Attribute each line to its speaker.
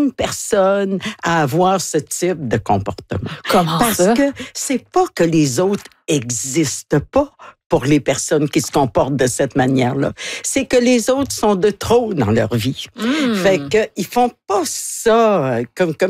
Speaker 1: bonne personne à avoir ce type de comportement.
Speaker 2: Comment
Speaker 1: Parce
Speaker 2: ça?
Speaker 1: que c'est pas que les autres existent pas pour les personnes qui se comportent de cette manière-là. C'est que les autres sont de trop dans leur vie. Fait que ils font pas ça comme